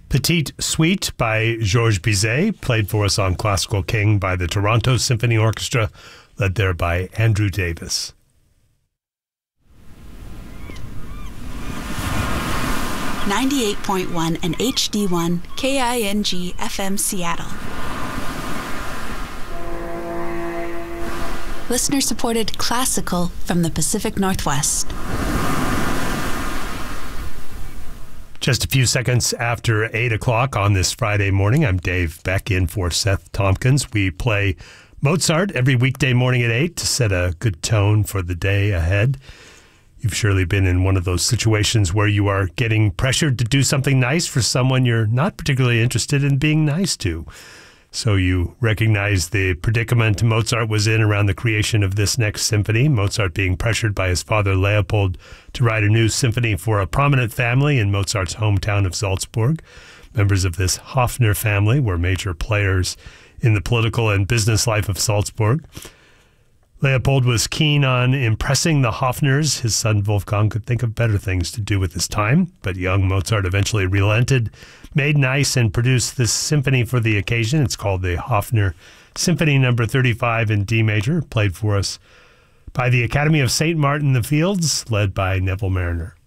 Petite Suite by Georges Bizet, played for us on Classical King by the Toronto Symphony Orchestra, led there by Andrew Davis. .1 and HD1 KING FM Seattle. Listener-supported classical from the Pacific Northwest. Just a few seconds after 8 o'clock on this Friday morning, I'm Dave Beck in for Seth Tompkins. We play Mozart every weekday morning at 8 to set a good tone for the day ahead. You've surely been in one of those situations where you are getting pressured to do something nice for someone you're not particularly interested in being nice to. So you recognize the predicament Mozart was in around the creation of this next symphony, Mozart being pressured by his father Leopold to write a new symphony for a prominent family in Mozart's hometown of Salzburg. Members of this Hofner family were major players in the political and business life of Salzburg. Leopold was keen on impressing the Hofners. His son Wolfgang could think of better things to do with his time, but young Mozart eventually relented, made nice, and produced this symphony for the occasion. It's called the Hofner Symphony No. 35 in D major, played for us by the Academy of St. Martin-the-Fields, led by Neville Mariner.